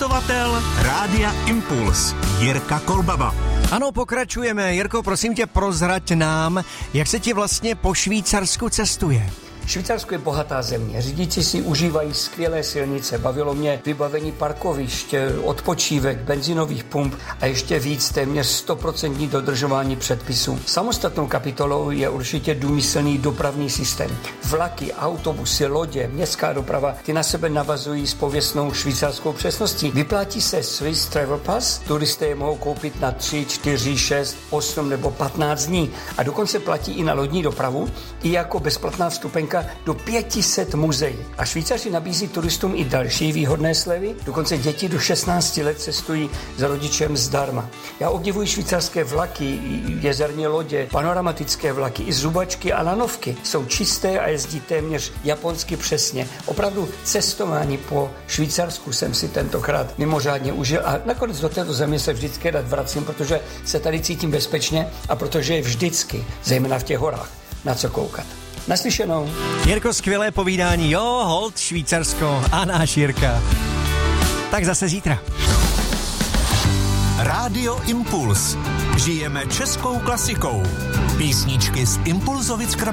cestovatel Rádia Impuls Jirka Kolbaba. Ano, pokračujeme. Jirko, prosím tě, prozrať nám, jak se ti vlastně po Švýcarsku cestuje. Švýcarsko je bohatá země. Řidiči si užívají skvělé silnice. Bavilo mě vybavení parkovišť, odpočívek, benzinových pump a ještě víc, téměř 100% dodržování předpisů. Samostatnou kapitolou je určitě důmyslný dopravní systém. Vlaky, autobusy, lodě, městská doprava, ty na sebe navazují s pověstnou švýcarskou přesností. Vyplatí se Swiss Travel Pass, turisté je mohou koupit na 3, 4, 6, 8 nebo 15 dní a dokonce platí i na lodní dopravu, i jako bezplatná vstupenka do 500 muzeí. A Švýcaři nabízí turistům i další výhodné slevy, dokonce děti do 16 let cestují s rodičem zdarma. Já obdivuji švýcarské vlaky, jezerní lodě, panoramatické vlaky, i zubačky a lanovky. Jsou čisté a jezdí téměř japonsky přesně. Opravdu cestování po Švýcarsku jsem si tentokrát mimořádně užil a nakonec do této země se vždycky rád vracím, protože se tady cítím bezpečně a protože je vždycky, zejména v těch horách, na co koukat. Naslyšenou. Jirko, skvělé povídání. Jo, hold Švýcarsko a náš Jirka. Tak zase zítra. Rádio Impuls. Žijeme českou klasikou. Písničky z Impulzovic